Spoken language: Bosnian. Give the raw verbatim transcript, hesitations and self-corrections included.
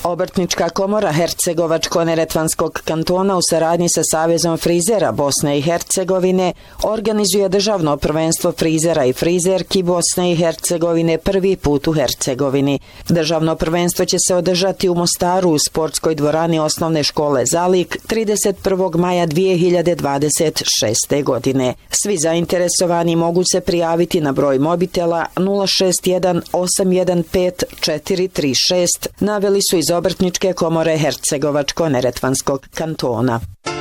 Obrtnička komora Hercegovačko-neretvanskog kantona u saradnji sa Savezom frizera Bosne i Hercegovine organizuje državno prvenstvo frizera i frizerki Bosne i Hercegovine prvi put u Hercegovini. Državno prvenstvo će se održati u Mostaru u sportskoj dvorani osnovne škole Zalik trideset prvog maja dvije hiljade dvadeset šeste. godine. Svi zainteresovani mogu se prijaviti na broj mobitela nula šest jedan osam jedan pet četiri tri šest, naveli su iz Obrtničke komore Hercegovačko-neretvanskog kantona.